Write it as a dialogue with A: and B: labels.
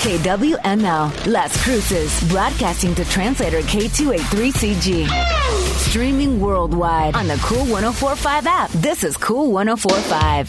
A: KWML, Las Cruces, broadcasting to translator K283CG. Streaming worldwide on the Cool 104.5 app. This is Cool 104.5.